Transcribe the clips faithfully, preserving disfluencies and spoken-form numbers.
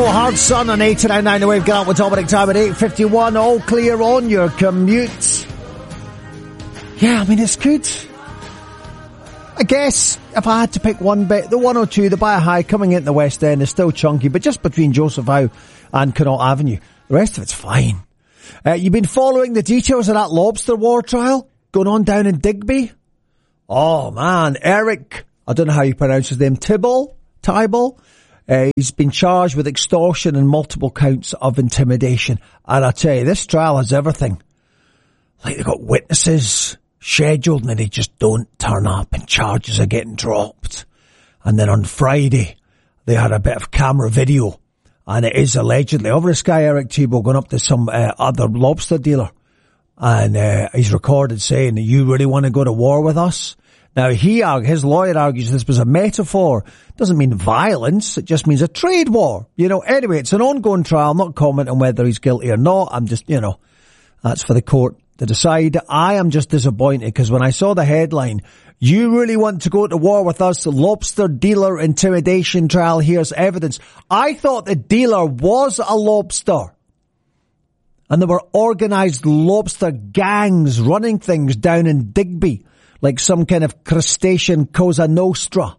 hard sun on eighty-nine point nine The Wave. Get out with Dominic time at eight fifty-one. All clear on your commute. Yeah, I mean, it's good. I guess if I had to pick one bit, the one oh two, the Buy High coming into the West End is still chunky, but just between Joseph Howe and Connaught Avenue. The rest of it's fine. Uh, you've been following the details of that lobster war trial going on down in Digby? Oh man, Eric, I don't know how you pronounce his name, Tibble? Tybal? Uh, he's been charged with extortion and multiple counts of intimidation. And I tell you, this trial has everything. Like, they've got witnesses scheduled and they just don't turn up and charges are getting dropped. And then on Friday, they had a bit of camera video. And it is allegedly of this guy, Eric Tebow, going up to some uh, other lobster dealer. And uh, he's recorded saying, you really want to go to war with us? Now, he, his lawyer argues this was a metaphor. Doesn't mean violence. It just means a trade war. You know, anyway, it's an ongoing trial. I'm not commenting on whether he's guilty or not. I'm just, you know, that's for the court to decide. I am just disappointed because when I saw the headline, you really want to go to war with us, lobster dealer intimidation trial, here's evidence. I thought the dealer was a lobster. And there were organised lobster gangs running things down in Digby, like some kind of crustacean Cosa Nostra.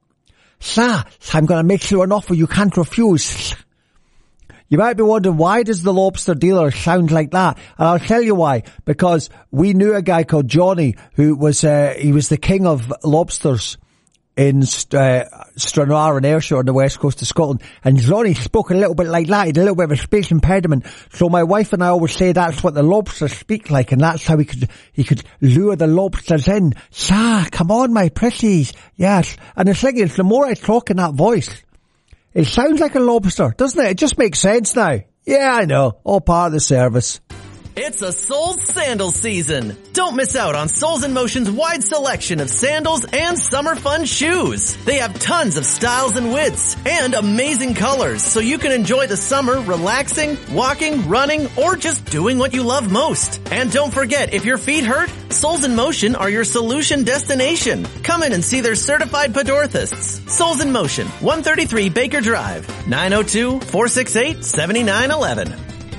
Sir, I'm going to make you an offer you can't refuse. You might be wondering, why does the lobster dealer sound like that? And I'll tell you why. Because we knew a guy called Johnny who was, uh, he was the king of lobsters in uh, Stranraer and Ayrshire on the west coast of Scotland. And Johnny spoke a little bit like that. He had a little bit of a speech impediment. So my wife and I always say that's what the lobsters speak like, and that's how he could he could lure the lobsters in. Sir, come on, my pretties. Yes. And the thing is, the more I talk in that voice, it sounds like a lobster, doesn't it? It just makes sense now. Yeah, I know. All part of the service. It's a Soles sandal season. Don't miss out on Soles in Motion's wide selection of sandals and summer fun shoes. They have tons of styles and widths and amazing colors, so you can enjoy the summer relaxing, walking, running, or just doing what you love most. And don't forget, if your feet hurt, Soles in Motion are your solution destination. Come in and see their certified podorthists. Soles in Motion, one thirty-three Baker Drive, nine oh two, four six eight, seven nine one one.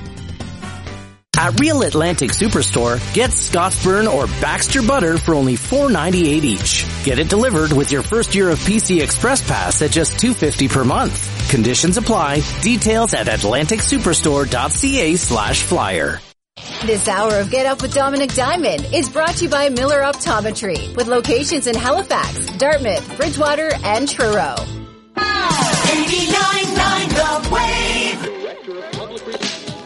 At Real Atlantic Superstore, get Scottsburn or Baxter butter for only four ninety-eight each. Get it delivered with your first year of P C Express Pass at just two fifty per month. Conditions apply. Details at atlantic superstore dot c a slash flyer. This hour of Get Up with Dominic Diamond is brought to you by Miller Optometry, with locations in Halifax, Dartmouth, Bridgewater, and Truro.